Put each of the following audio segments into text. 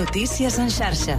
Notícies en xarxa.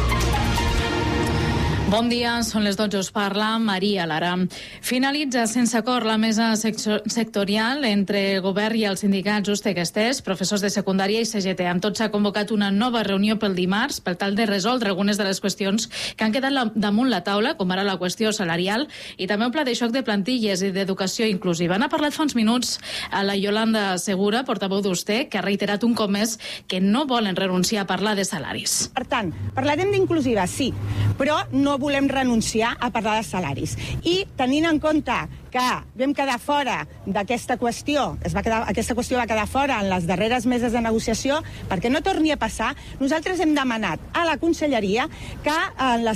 Bon dia, són les 12, us parla Maria Lara. Finalitza sense acord la mesa sectorial entre govern i els sindicats USTEC-STES, professors de secundària i CGT. Amb tot s'ha convocat una nova reunió pel dimarts per tal de resoldre algunes de les qüestions que han quedat damunt la taula, com ara la qüestió salarial i també un pla de xoc de plantilles i d'educació inclusiva. N'ha parlat fa uns minuts a la Yolanda Segura, portaveu d'USTEC, que ha reiterat un cop més que no volen renunciar a parlar de salaris. Per tant, parlarem d'inclusiva, sí, però no volem renunciar a parlar de salaris. I tenint en compte que vam quedar fora d'aquesta qüestió, aquesta qüestió va quedar fora en les darreres meses de negociació, perquè no torni a passar, nosaltres hem demanat a la Conselleria que en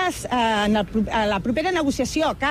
la propera negociació que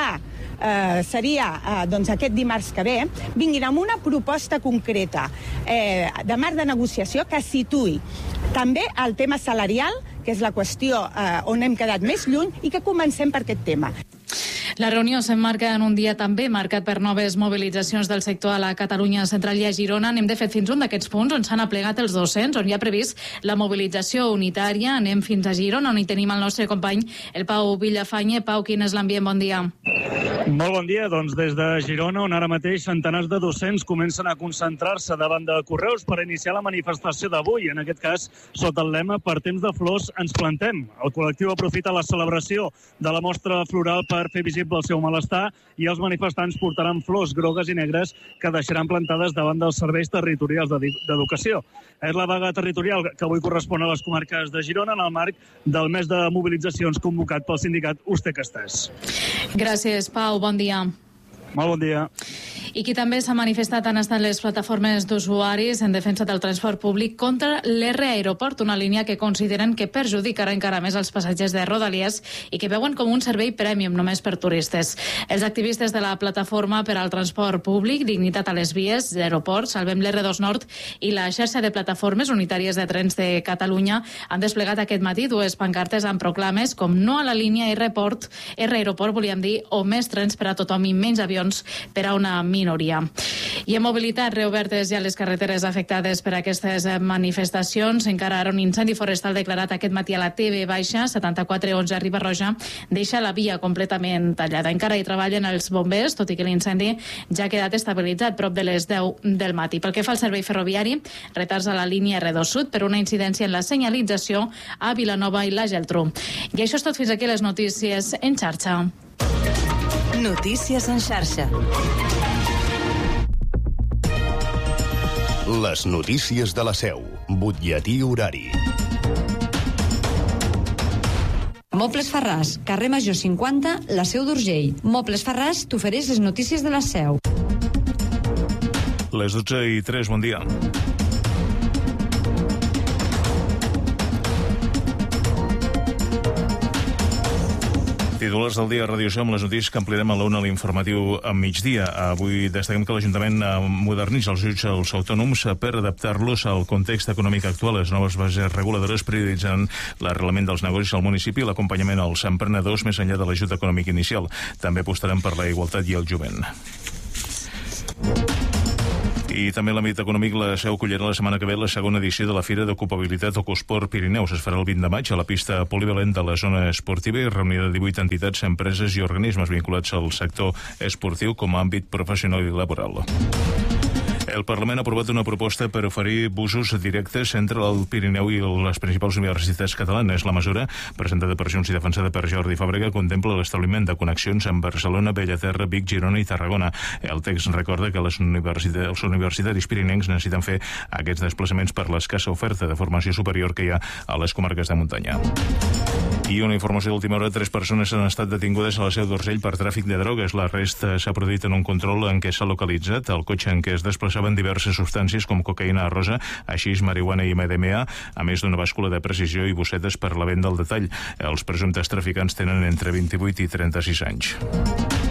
seria aquest dimarts que ve, vinguin amb una proposta concreta de marc de negociació que situï també el tema salarial, que és la qüestió on hem quedat més lluny, i que comencem per aquest tema. La reunió s'emmarca en un dia també marcat per noves mobilitzacions del sector a la Catalunya central i a Girona. Anem de fet fins un d'aquests punts on s'han aplegat els docents, on hi ha previst la mobilització unitària. Anem fins a Girona, on hi tenim el nostre company, el Pau Villafanye. Pau, quin és l'ambient? Bon dia. Molt bon dia. Doncs des de Girona, on ara mateix centenars de docents comencen a concentrar-se davant de Correus per iniciar la manifestació d'avui. En aquest cas, sota el lema "Per temps de flors ens plantem". El col·lectiu aprofita la celebració de la mostra floral per fer visible el seu malestar i els manifestants portaran flors grogues i negres que deixaran plantades davant dels serveis territorials d'educació. És la vaga territorial que avui correspon a les comarques de Girona en el marc del mes de mobilitzacions convocat pel sindicat USTEC-STES. Gràcies, Pau. Bon dia. Molt bon dia. I qui també s'ha manifestat han estat les plataformes d'usuaris en defensa del transport públic contra l'R Aeroport, una línia que consideren que perjudicarà encara més els passatgers de Rodalies i que veuen com un servei prèmium només per turistes. Els activistes de la plataforma per al transport públic, Dignitat a les vies, d'aeroport, Salvem l'R2 Nord i la xarxa de plataformes unitàries de trens de Catalunya han desplegat aquest matí dues pancartes amb proclames com no a la línia R Aeroport, volíem dir, o més trens per a tothom i menys avions per a una minoria. I en mobilitat, reobertes ja les carreteres afectades per aquestes manifestacions. Encara ara un incendi forestal declarat aquest matí a la TV-7411 Riba-roja deixa la via completament tallada. Encara hi treballen els bombers, tot i que l'incendi ja ha quedat estabilitzat prop de les 10 del matí. Pel que fa al servei ferroviari, retards a la línia R2 Sud per una incidència en la senyalització a Vilanova i la Geltrú. I això és tot fins aquí les notícies en xarxa. Notícies en xarxa. Les notícies de la Seu. Butlletí horari. Mobles Farràs, carrer Major 50, la Seu d'Urgell. Mobles Farràs t'ofereix les notícies de la Seu. Les 12:03, bon dia. Titulars del dia a Ràdio Seu amb les notícies que ampliarem a l'una a l'informatiu a migdia. Avui destaquem que l'Ajuntament modernitza els ajuts autònoms per adaptar-los al context econòmic actual. Les noves bases reguladores prioritzen l'arrelament dels negocis al municipi i l'acompanyament als emprenedors més enllà de l'ajut econòmic inicial. També apostarem per la igualtat i el jovent. I també en l'àmbit econòmic, la Seu acollirà la setmana que ve la segona edició de la Fira d'Ocupabilitat Ocosport Pirineus. Es farà el 20 de maig a la pista polivalent de la zona esportiva i reunirà 18 entitats, empreses i organismes vinculats al sector esportiu com a àmbit professional i laboral. El Parlament ha aprovat una proposta per oferir busos directes entre el Pirineu i les principals universitats catalanes. La mesura, presentada per Junts i defensada per Jordi Fàbrega, contempla l'establiment de connexions amb Barcelona, Bellaterra, Vic, Girona i Tarragona. El text recorda que els universitaris pirinencs necessiten fer aquests desplaçaments per l'escassa oferta de formació superior que hi ha a les comarques de muntanya. I una informació d'última hora, 3 persones han estat detingudes a la Seu d'Urgell per tràfic de drogues. L'arrest s'ha produït en un control en què s'ha localitzat el cotxe en què es desplaçaven diverses substàncies com cocaïna rosa, haixix, marihuana i MDMA, a més d'una bàscula de precisió i bossetes per la venda al detall. Els presumptes traficants tenen entre 28 i 36 anys.